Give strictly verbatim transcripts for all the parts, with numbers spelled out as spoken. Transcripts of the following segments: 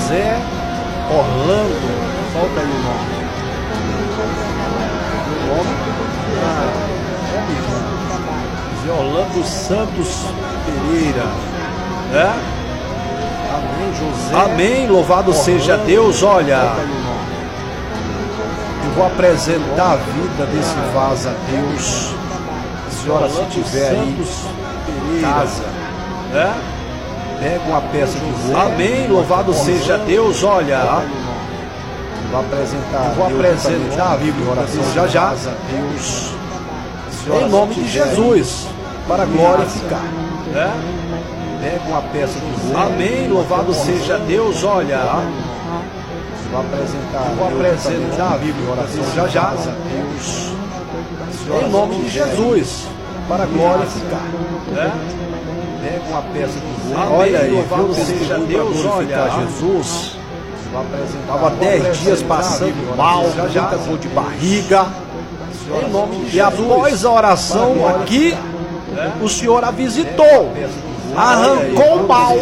José Orlando. Solta aí o nome. O nome? Ah, José Orlando Santos Pereira. É? Amém, José. Amém, louvado Orlando seja Deus. Olha, eu vou apresentar a vida desse vaso a Deus. A senhora, se tiver aí em casa, é? Pega uma peça de ouro. Amém, louvado seja Deus. Olha, tá? Vou apresentar, vou apresentar a Bíblia, oração já já, Deus, em nome de Jesus, para glorificar. É? Pega uma peça de ouro. Amém, louvado seja Deus. Olha, vou apresentar, vou apresentar a Bíblia, oração já já, Deus, em nome de Jesus, para glorificar. É? Pega uma peça de ouro. Olha aí, louvado seja Deus. Olha, Jesus. Estava dez dias passando mal, muita dor de barriga. E após a oração aqui, o Senhor a visitou, arrancou o mal,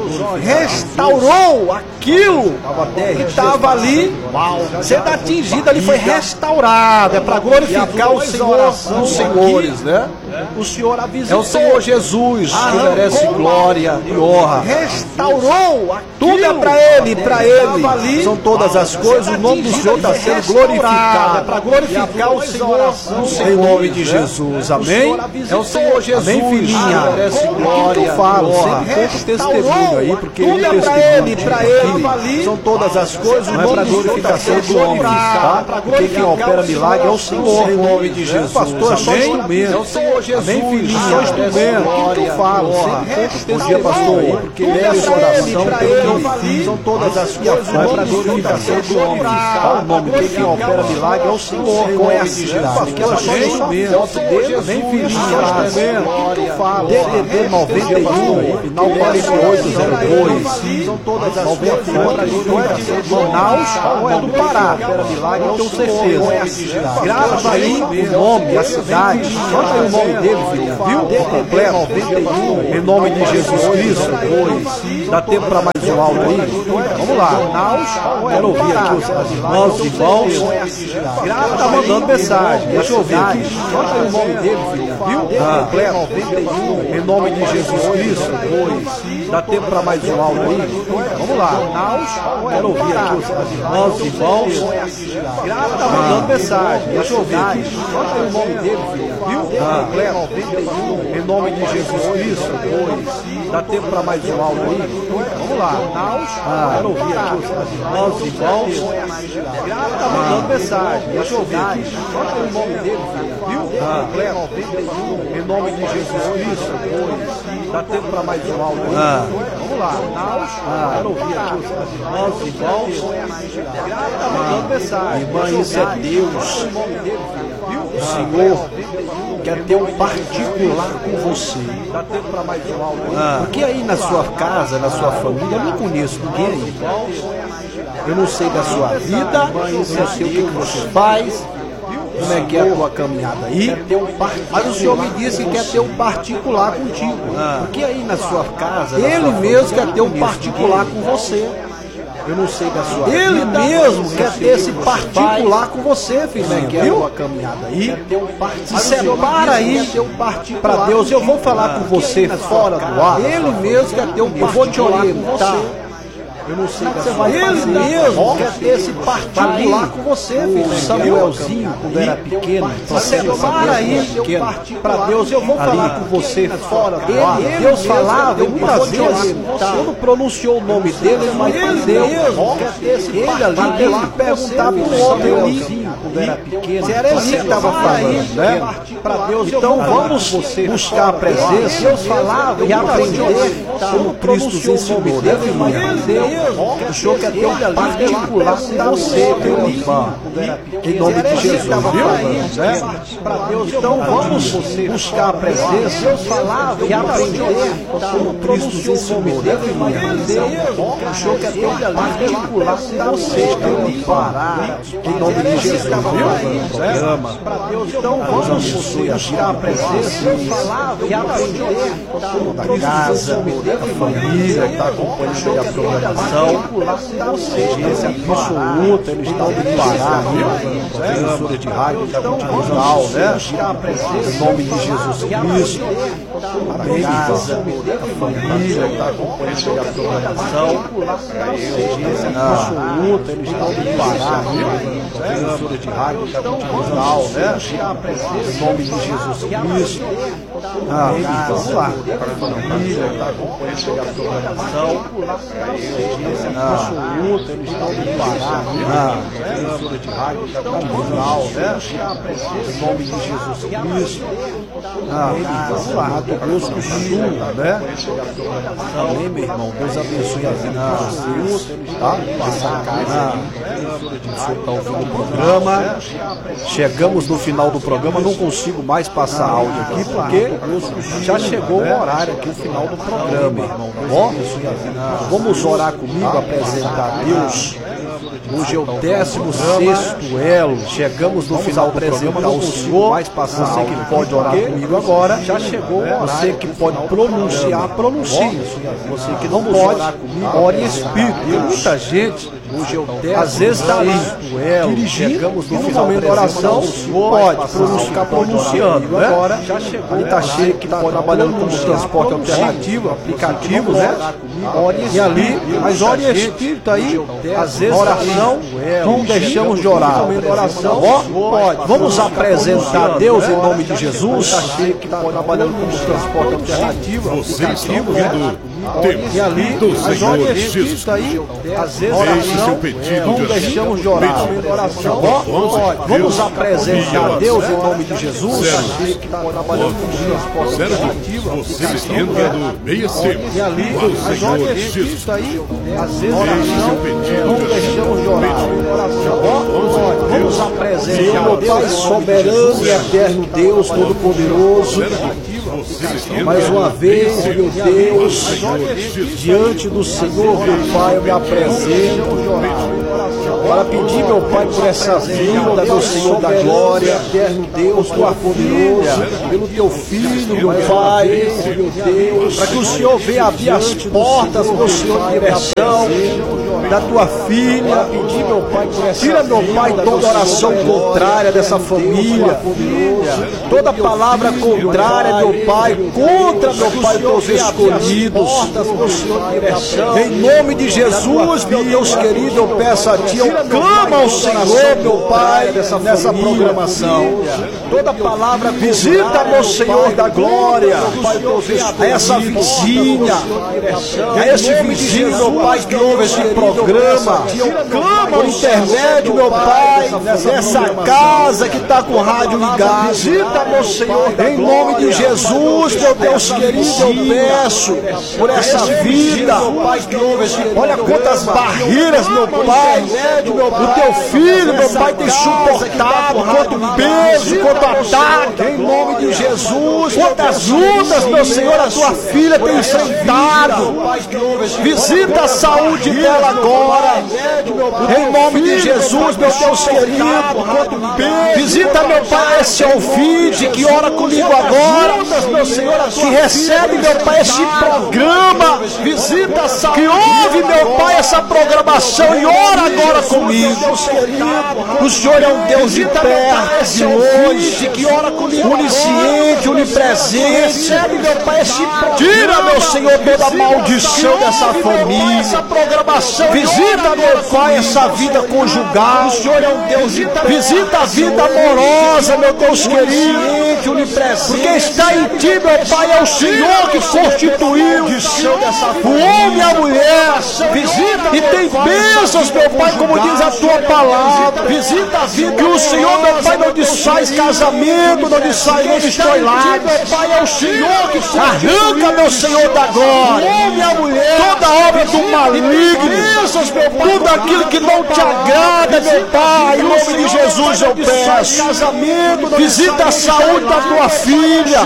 restaurou aquilo que estava ali sendo atingido, ali foi restaurado. É para glorificar o Senhor dos senhores, né? O Senhor a visitou. É o Senhor Jesus que merece glória e honra. Restaurou aquilo. Tudo é para Ele, para Ele. São todas as coisas. O nome do Senhor está sendo glorificado. É para glorificar o Senhor dos senhores. Em nome de Jesus. Amém. É o Senhor Jesus. Amém, filhinha. Merece glória. Eu falo, sempre conto testemunho aí, porque ele é para Ele, para Ele. São todas as coisas. Não é para glorificação do homem, tá? Porque quem opera milagre é o Senhor. Em nome de Jesus. Pastor, é só instrumento. É o Senhor Jesus. Amém, filhinho, só instrumento. O que eu falo? Sempre bom dia, pastor, aí, porque ele é a oração pelo que fiz. São todas as coisas. Não é para glorificação do homem. Qual o nome? Porque quem opera milagre é o Senhor. Com essa cidade. Porque é só instrumento. É o Senhor Jesus. Amém, filhinho, só instrumento. O que eu falo? D D D noventa e um, final quarenta e oito zero dois. São todas as coisas. Não é para glorificação de Manaus ou é do Pará? Opera milagre, eu tenho certeza. Grava aí o nome, a cidade. Bota aí o nome dele, filho, viu? Completo, noventa e um, em nome de Jesus Cristo. Dois. Dá tempo para mais um áudio aí? Vamos lá. Quero ouvir aqui os irmãos e irmãos. Grava, tá mandando mensagem. Deixa eu ouvir aqui. Bota aí o nome dele, filho, viu? Completo, noventa e um, em nome de Jesus Cristo. Dois. Dá tempo para mais um áudio aí? Vamos lá. Quero ouvir aqui os irmãos e irmãos. Grava, tá mandando mensagem. Deixa eu ouvir aqui. Bota aí o nome dele, filho, viu? Completo, noventa e um, em nome de Jesus Cristo. Dois. Dá tempo para mais um áudio aí? Vamos lá. Ah, quero ouvir aqui os irmãos e irmãos. Tá mandando mensagem. Deixa eu ouvir aqui. Bota aí o nome dele, filho, viu? Completo, noventa e um, em nome de Jesus Cristo. Dois. Dá tempo para mais um áudio aí? Vamos lá. Ah, quero ouvir aqui os irmãos e irmãos. Tá mandando mensagem. Irmã, isso é Deus. O Senhor quer ter um particular com você. Dá tempo para mais um áudio. Ah, porque aí na sua casa, na sua família, eu não conheço ninguém aí. Eu não sei da sua vida, eu não sei o que você faz, como é que é a tua caminhada aí. Mas o Senhor me disse que quer ter um particular contigo. Porque aí na sua casa, Ele mesmo quer ter um particular com você. Eu não sei da sua Ele vida, mesmo quer ter esse particular com você, filho. Que é a tua caminhada aí. Se separa aí para Deus. Eu vou falar com você fora do ar. Ele mesmo quer ter um particular. Eu vou te orientar. Eu não sei da sua Ele mesmo quer ter esse particular com você, filho. O Samuelzinho, quando era pequeno, se separa aí para Deus. Eu vou falar com você fora do ar. Deus falava muitas vezes. Quando pronunciou o nome dele, ele não entendeu. Ele ali teve que perguntar para o homem ali, quando era pequeno. Se era ele que estava falando, né? Para Deus. Então vamos buscar a presença. Deus falava e aprender como Cristo nos ensinou, né, filho? O Senhor quer ter um particular com você, meu irmão. Em nome de Jesus, viu? É? Então vamos buscar a presença. Deus falava e aprender como Cristo nos ensinou, né, filho? O Senhor quer ter um particular com você, meu irmão. Em nome de Jesus, programa. Então vamos buscar a presença e aprender da casa, da família que está acompanhando a programação. Audiência absoluta, eles estão de parar, emissora de rádio, da multinacional, né? Em nome de Jesus Cristo. Amém. Casa, da família que está acompanhando a programação. Audiência absoluta, eles estão de parar, emissora de rádio, da multinacional, né? Em nome de Jesus Cristo. Amém. Vamos lá. Família que está acompanhando a programação. Audiência absoluta, eles estão de parar, emissora de rádio, da multinacional, né? Em nome de Jesus Cristo. Amém. Vamos lá. Deus do Sul, né? Amém, meu irmão. Deus abençoe a vida de vocês, tá? Essa casa, você está ouvindo o programa. Chegamos no final do programa, não consigo mais passar áudio aqui, porque já chegou o horário aqui, o final do programa, irmão. Ó, vamos orar comigo, apresentar a Deus. Hoje é o décimo sexto elo. Chegamos no final do programa, não consigo mais passar. Você que pode orar comigo agora, já chegou. Você que pode pronunciar, pronuncie. Você que não pode, ore em espírito. Tem muita gente, hoje é o décimo, às vezes está aí, dirigindo, e no momento da oração, pode pronunciar, pronunciando, né? Agora, já chegou. Aí está cheio que está trabalhando com transporte alternativo, aplicativo, né? E ali, mas ore em espírito aí, às vezes oração, não deixamos de orar. Ó, pode. Vamos apresentar a Deus em nome de Jesus. Está cheio que está trabalhando com transporte alternativo, aplicativo, né? E ali, mas ore em espírito aí, às vezes oração, não deixamos de orar. Ó, pode. Vamos apresentar a Deus em nome de Jesus. Está cheio que está trabalhando com transporte alternativo, aplicativo, né? E ali, mas ore em espírito aí, às vezes oração, não deixamos de orar. Vamos apresentar ao Pai soberano e eterno Deus Todo-Poderoso. Mais uma vez, meu Deus, diante do Senhor, meu Pai, eu me apresento para pedir, meu Pai, por essa vida, meu Senhor da glória, eterno Deus, tua poderoso, pelo teu Filho, meu Pai, meu Deus, para que o Senhor venha abrir as portas, meu Senhor, de direção da tua filha, pedir, meu Pai, por essa tira, meu Pai, toda oração contrária dessa família, toda palavra contrária, meu Pai, contra, meu Pai, teus escolhidos, em nome de Jesus, meu Deus querido, eu peço a Ti, eu clamo ao Senhor, meu Pai, nessa programação, toda palavra visita, meu Senhor da glória, a essa vizinha, a esse vizinho, meu Pai, que ouve esse programa, por intermédio, meu Pai, nessa casa que está com o rádio ligado, visita, meu Senhor, em nome de Jesus, meu Deus querido, eu peço por essa vida, olha quantas barreiras, meu Pai, o teu filho, meu Pai, tem suportado, quanto peso, quanto ataque, em nome de Jesus, quantas lutas, meu Senhor, a tua filha tem enfrentado, visita a saúde dela agora, em nome de Jesus, meu Deus querido, visita, meu Pai, esse ouvinte que ora comigo agora, meu Senhor, que recebe, meu Pai, esse programa, visita a saúde, que ouve, meu Pai, essa programação e ora agora comigo. O Senhor é um Deus de perto, de longe, que ora comigo, onisciente, onipresente. Tira, meu Senhor, toda a maldição dessa família. Visita, meu Pai, essa vida conjugal. O Senhor é um Deus de perto. Visita a vida amorosa, meu Deus querido. Porque está em Ti, meu Pai, é o Senhor que constituiu o homem e a mulher. Visita e tem bênçãos, meu Pai, como diz a Tua palavra. Visita a vida. Que o Senhor, meu Pai, não desfaz casamento, não desfaz, não destrói lar. Meu Pai, é o Senhor que arranca, meu Senhor da glória, o homem e a mulher, toda obra do maligno, tudo aquilo que não te agrada, meu Pai, em nome de Jesus eu peço. Visita a saúde da tua filha,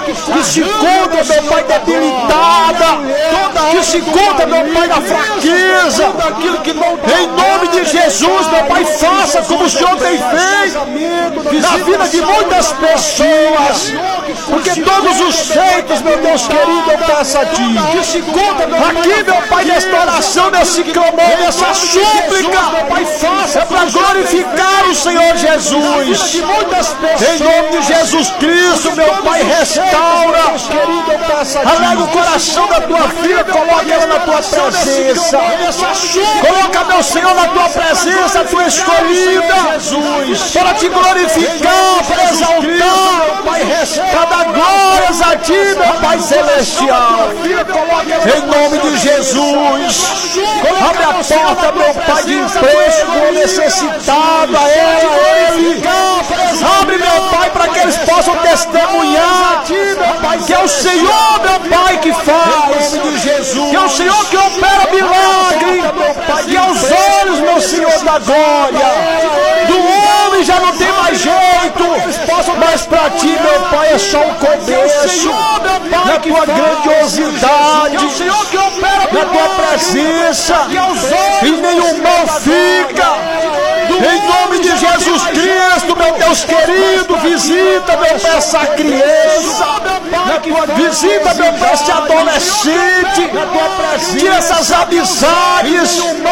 que se encontra, meu Pai, debilitada, que se encontra, meu Pai, na fraqueza, em nome de Jesus, meu Pai, faça como o Senhor tem feito na vida de muitas pessoas, porque todos os feitos, meu Deus querido, eu peço a Ti, que se encontra, aqui, meu Pai, nesta oração, nesse clamor, nessa súplica, meu Pai, faça, é para glorificar o Senhor Jesus, em nome de Jesus Cristo, meu Pai, restaura, alega o coração da Tua filha, coloca ela na Tua presença, coloca, meu Senhor, na Tua presença, a Tua escolhida, Jesus, para Te glorificar, para exaltar, para dar glórias a Ti, meu Pai celestial, em nome de Jesus. Abre a porta, meu Pai, de emprego necessitado a ela, a ele. Abre, meu Pai, para que eles possam testemunhar que é o Senhor, meu Pai, que faz, que é o Senhor que opera milagre, que aos olhos, meu Senhor da glória, do homem já não tem mais jeito, mas para Ti, meu Pai, é só um começo, na Tua grandiosidade, na Tua presença, e nenhum mal fica. Em nome de Jesus Cristo, meu Deus querido, visita, meu Pai, essa criança, visita, meu Pai, esse adolescente, tira essas amizades,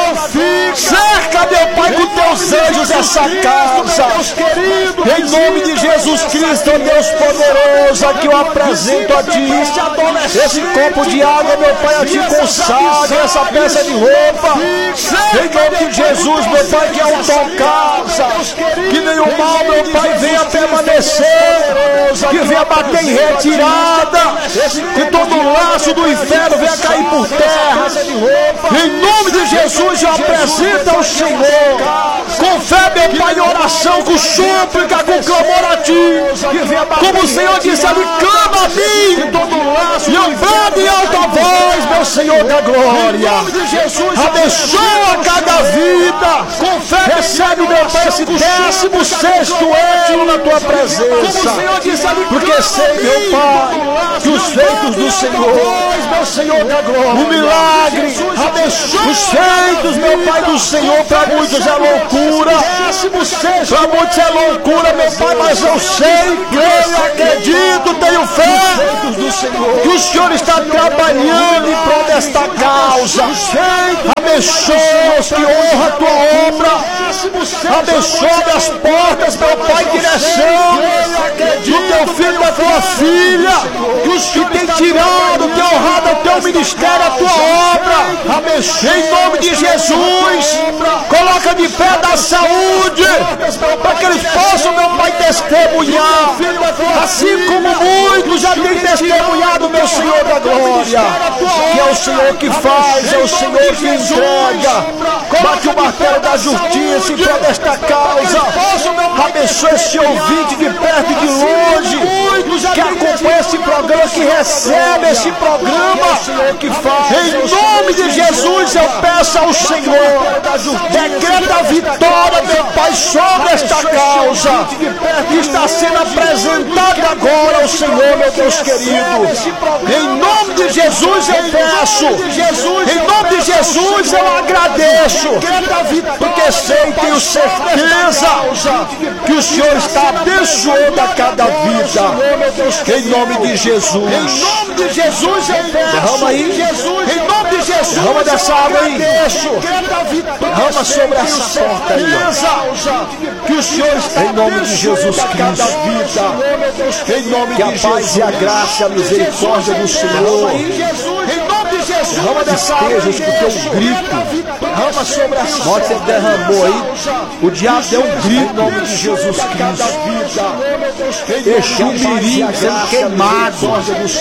cerca, meu Pai, com Teus anjos essa casa, em nome de Jesus Cristo, Deus poderoso, aqui eu apresento a Ti esse copo de água, meu Pai, a Ti consagra essa peça de roupa, em nome de Jesus, meu Pai, que é um toque casa, que nenhum mal, meu Pai, venha permanecer, que venha bater em retirada, que todo laço do inferno venha cair por terra. Em nome de Jesus, eu apresento ao Senhor, com fé, meu Pai, em oração, com súplica, com clamor a Ti, como o Senhor disse ali, clama a mim, e eu brado em alta voz, meu Senhor da glória, abençoa cada vida, com fé, recebe, meu Pai, esse décimo sexto ano na Tua presença, porque sei, meu Pai, que os feitos do Senhor, meu Senhor da glória, o milagre, os feitos, meu Pai, do Senhor, para muitos é loucura, para muitos é loucura, meu Pai, mas eu sei, creio, acredito, tenho fé, que o Senhor está trabalhando em prol desta causa. Abençoa os que honram a Tua obra, abençoa as portas, meu Pai, direção do Teu filho, da Tua filha, que os que têm tirado, têm honrado o Teu ministério, a Tua obra, abençoa em nome de Jesus, coloca de pé da saúde, para que eles possam, meu Pai, testemunhar, assim como muitos já têm testemunhado, meu Senhor da glória, que é o Senhor que faz, é o Senhor que entrega, bate o martelo da justiça em prol desta causa, abençoa esse ouvinte de perto e de longe, que acompanha esse programa, que recebe esse programa, em nome de Jesus eu peço ao Senhor, decreta a vitória, meu Pai, sobre esta causa, que está sendo apresentada agora ao Senhor, meu Deus querido, em nome de Jesus eu peço, em nome de Jesus eu agradeço, porque sei e tenho certeza que o Senhor está abençoando a cada vida, em nome de Jesus, em nome de Jesus eu peço, derrama aí, em nome de Jesus, derrama dessa água aí, derrama sobre essa porta aí, que o Senhor está em nome de Jesus Cristo, em nome que a paz e a graça e a misericórdia do Senhor, em nome de Jesus, derrama dessa água, escutei um grito, derrama sobre essa porta, você derramou aí, o diabo deu um grito em nome de Jesus Cristo, Exu Mirim sendo queimado,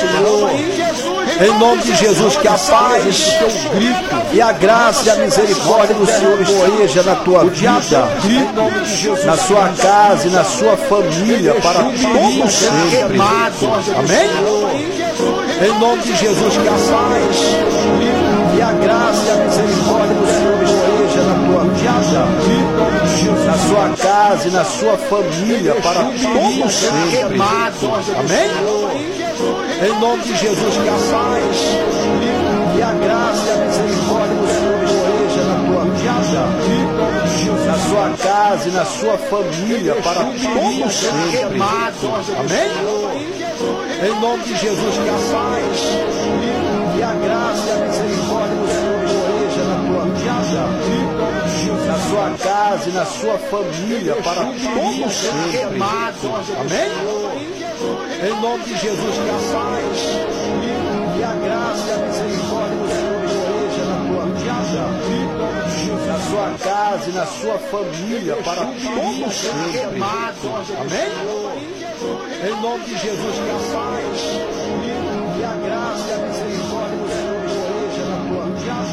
em nome de Jesus, que a paz, esse teu grito, e a graça e a misericórdia do Senhor esteja na tua vida, na sua casa e na sua família, para todo sempre. Amém? Em nome de Jesus, que a paz e a graça e a misericórdia do Senhor esteja na tua vida, na sua casa e na sua família, para todo sempre. Amém? Em nome de Jesus, que a paz e a graça e a misericórdia do Senhor esteja na tua vida, na sua casa e na sua família, para todo sempre. Amém? Em nome de Jesus, que a paz e a graça e a misericórdia do Senhor esteja na tua vida, na sua casa e na sua família, para todo sempre. Amém? Em nome de Jesus, que a paz e a graça e a misericórdia do Senhor esteja na tua vida, na sua casa e na sua família, para todo sempre. Amém? Em nome de Jesus, que a paz e a graça e a misericórdia do Senhor esteja na tua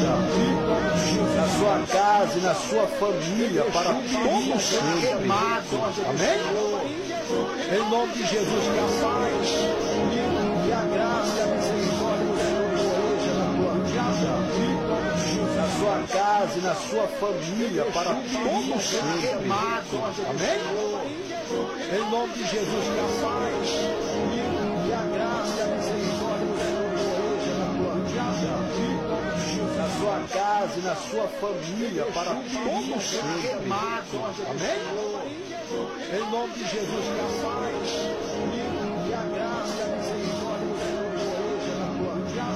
vida, na sua casa e na sua família, para todo sempre. Amém? Em nome de Jesus, que a paz e a graça e a misericórdia do Senhor esteja na tua vida, na sua casa e na sua família, para todo sempre. Amém? Em nome de Jesus, que a paz e a graça e a misericórdia do Senhor esteja na tua vida, na sua casa e na sua família, para todo sempre. Amém? Em nome de Jesus, que a paz e a graça e a misericórdia do Senhor esteja na tua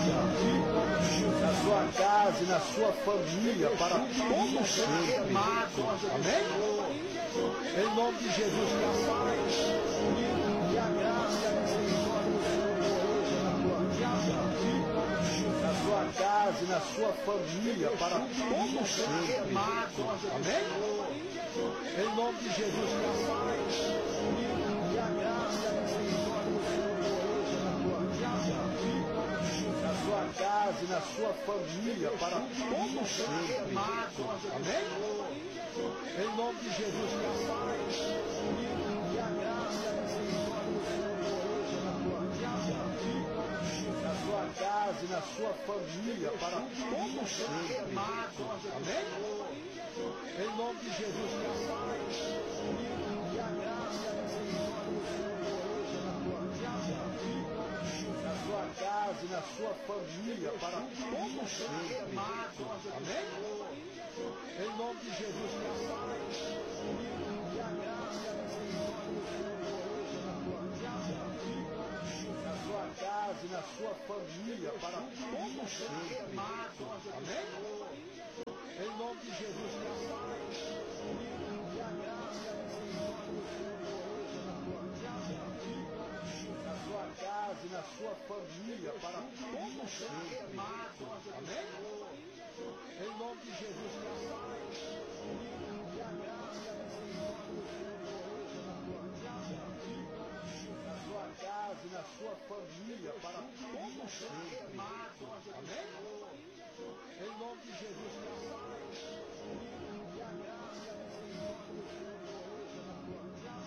vida, na sua casa e na sua família, para todo sempre. Amém? Em nome de Jesus, que a paz e a graça e a misericórdia do Senhor esteja na tua vida, na sua casa e na sua família, para todo sempre. Amém? Em nome de Jesus, que a paz e a graça e a misericórdia do Senhor esteja na tua vida, na sua casa e na sua família, para todo sempre. Amém? Em nome de Jesus, que a paz e a graça e a misericórdia do Senhor esteja na tua vida, na sua casa e na sua família, para todo sempre. Amém? Em nome de Jesus, que a paz e a graça e a misericórdia do Senhor esteja na tua vida, na sua casa e na sua família, para todo sempre. Amém? Em nome de Jesus, que a paz e a graça e a misericórdia do Senhor esteja na tua vida, na sua casa e na sua família, para todo sempre. Amém? Em nome de Jesus, que a paz e a graça e a misericórdia do Senhor esteja na tua vida, na sua casa e na sua família, para todo sempre. Amém? Em nome de Jesus, que a paz e a graça e a misericórdia do Senhor esteja na tua vida, na sua casa e na sua família, para todo sempre. Amém? Em nome de Jesus, que a paz e a graça e a misericórdia do Senhor esteja na tua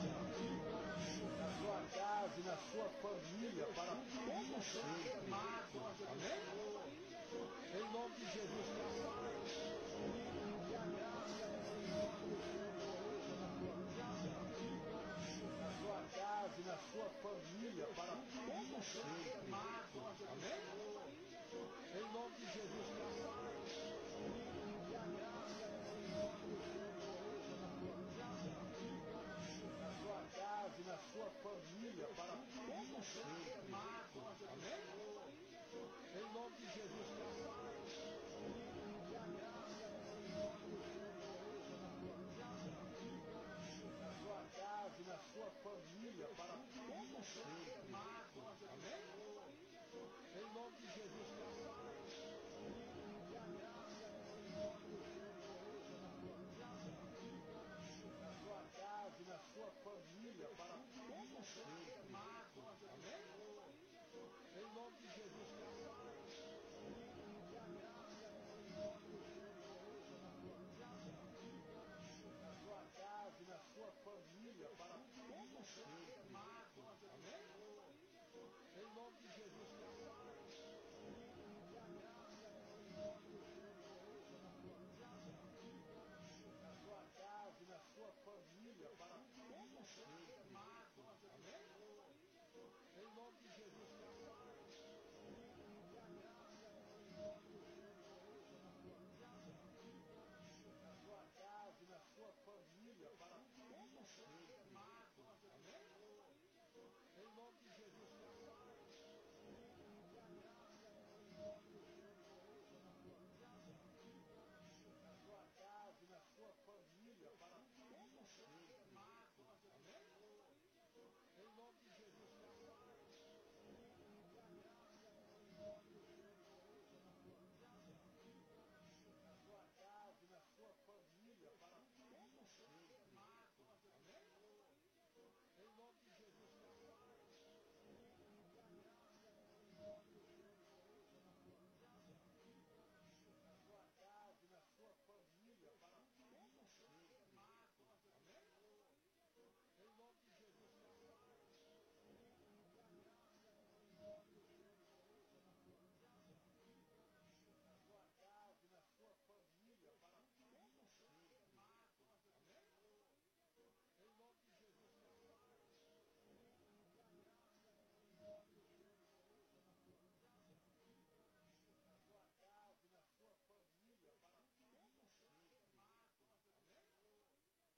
vida, na sua casa e na sua família, para todo sempre. Amém? Em nome de Jesus, que a paz e a graça e a misericórdia do Senhor esteja na tua vida, na sua casa e na sua família, para todo sempre.